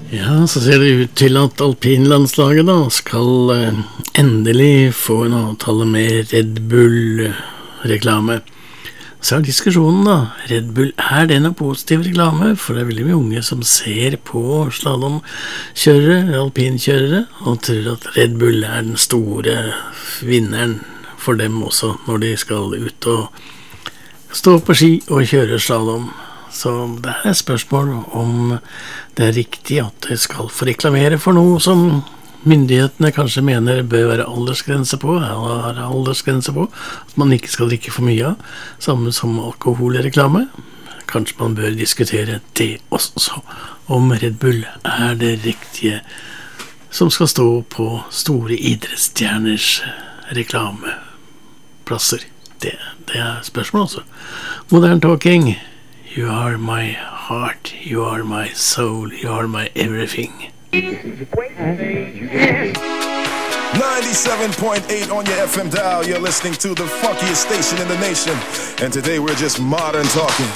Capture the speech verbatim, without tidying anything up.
Ja, så ser det ut til at alpinlandslaget da skal eh, endelig få en avtale med Red Bull-reklame. Så er diskusjonen da, Red Bull, er det noe positiv reklame? For det er veldig mye unge som ser på slalomkjørere, alpinkjørere, og tror at Red Bull er den store vinneren for dem også, når de skal ut og stå på ski og kjøre slalom. Så det er et spørsmål om det er riktig at de skal få reklamere for noe som myndighetene kanskje mener bør være aldersgrense på, eller aldersgrense på, at man ikke skal drikke for mye av, samme som alkoholreklame. Kanskje man bør diskutere det også, om Red Bull er det riktige som skal stå på store idrettsstjerners reklameplasser. Det, det er spørsmål også. Modern Talking. You are my heart, you are my soul, you are my everything. ninety-seven point eight on your F M dial. You're listening to the funkiest station in the nation. And today we're just modern talking.